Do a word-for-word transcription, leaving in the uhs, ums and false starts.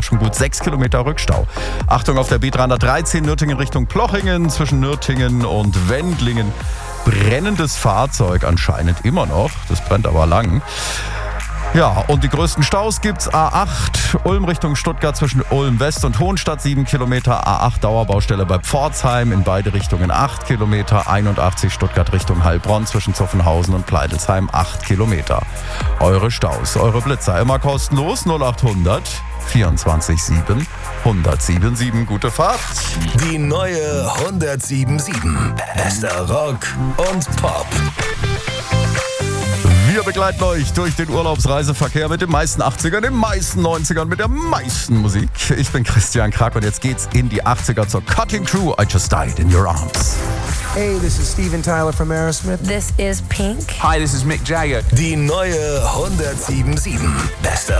auch schon gut sechs Kilometer Rückstau. Achtung auf der B dreihundertdreizehn Nürtingen Richtung Plochingen zwischen Nürtingen und Wendlingen. Brennendes Fahrzeug anscheinend immer noch. Das brennt aber lang. Ja, und die größten Staus gibt's A acht, Ulm Richtung Stuttgart zwischen Ulm West und Hohenstadt sieben Kilometer, A acht Dauerbaustelle bei Pforzheim in beide Richtungen acht Kilometer, einundachtzig Stuttgart Richtung Heilbronn zwischen Zuffenhausen und Pleidelsheim acht Kilometer. Eure Staus, eure Blitzer immer kostenlos null acht hundert vierundzwanzig sieben hundertsieben sieben. Gute Fahrt. Die neue hundertsieben sieben. Bester Rock und Pop. Wir begleiten euch durch den Urlaubsreiseverkehr mit den meisten achtzigern, den meisten neunzigern, mit der meisten Musik. Ich bin Christian Krack und jetzt geht's in die achtziger zur Cutting Crew. I Just Died in Your Arms. Hey, this is Steven Tyler from Aerosmith. This is Pink. Hi, this is Mick Jagger. Die neue hundertsieben sieben. Bester